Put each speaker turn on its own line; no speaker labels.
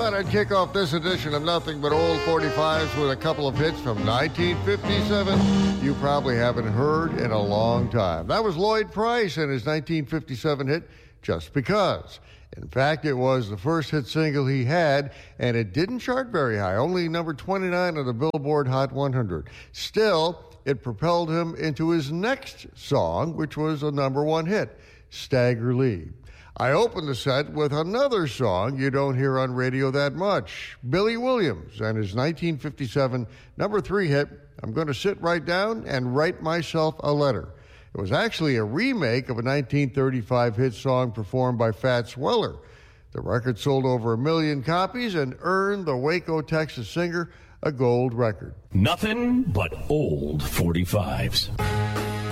thought I'd kick off this edition of Nothing But Old 45s with a couple of hits from 1957 you probably haven't heard in a long time. That was Lloyd Price and his 1957 hit, Just Because. In fact, it was the first hit single he had, and it didn't chart very high, only number 29 on the Billboard Hot 100. Still, it propelled him into his next song, which was a number one hit, Stagger Lee. I opened the set with another song you don't hear on radio that much, Billy Williams and his 1957 number 3 hit, I'm Going to Sit Right Down and Write Myself a Letter. It was actually a remake of a 1935 hit song performed by Fats Weller. The record sold over 1 million copies and earned the Waco, Texas singer a gold record.
Nothing but old 45s.